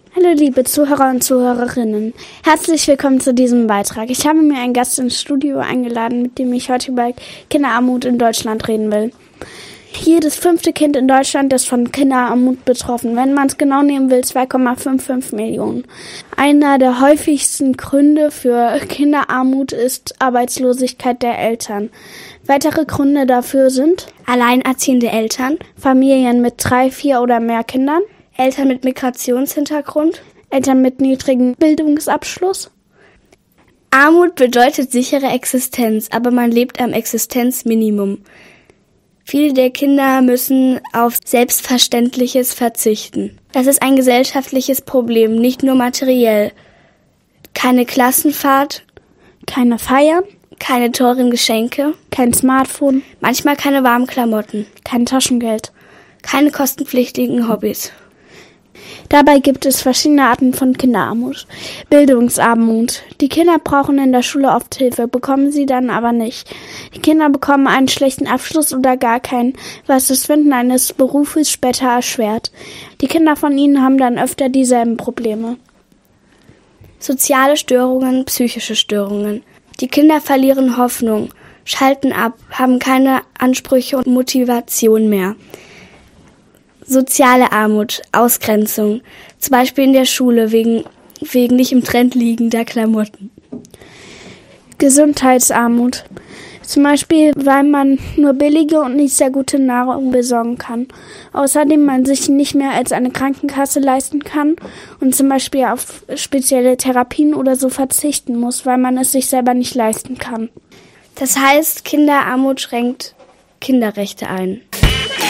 Hallo liebe Zuhörer und Zuhörerinnen, herzlich willkommen zu diesem Beitrag. Ich habe mir einen Gast ins Studio eingeladen, mit dem ich heute über Kinderarmut in Deutschland reden will. Jedes 5. Kind in Deutschland ist von Kinderarmut betroffen. Wenn man es genau nehmen will, 2,55 Millionen. Einer der häufigsten Gründe für Kinderarmut ist Arbeitslosigkeit der Eltern. Weitere Gründe dafür sind alleinerziehende Eltern, Familien mit 3, 4 oder mehr Kindern, Eltern mit Migrationshintergrund, Eltern mit niedrigem Bildungsabschluss. Armut bedeutet sichere Existenz, aber man lebt am Existenzminimum. Viele der Kinder müssen auf Selbstverständliches verzichten. Das ist ein gesellschaftliches Problem, nicht nur materiell. Keine Klassenfahrt, keine Feiern, keine teuren Geschenke, kein Smartphone, manchmal keine warmen Klamotten, kein Taschengeld, keine kostenpflichtigen Hobbys. Dabei gibt es verschiedene Arten von Kinderarmut. Bildungsarmut. Die Kinder brauchen in der Schule oft Hilfe, bekommen sie dann aber nicht. Die Kinder bekommen einen schlechten Abschluss oder gar keinen, was das Finden eines Berufes später erschwert. Die Kinder von ihnen haben dann öfter dieselben Probleme. Soziale Störungen, psychische Störungen. Die Kinder verlieren Hoffnung, schalten ab, haben keine Ansprüche und Motivation mehr. Soziale Armut, Ausgrenzung, zum Beispiel in der Schule wegen nicht im Trend liegender Klamotten. Gesundheitsarmut, zum Beispiel, weil man nur billige und nicht sehr gute Nahrung besorgen kann. Außerdem man sich nicht mehr als eine Krankenkasse leisten kann und zum Beispiel auf spezielle Therapien oder so verzichten muss, weil man es sich selber nicht leisten kann. Das heißt, Kinderarmut schränkt Kinderrechte ein.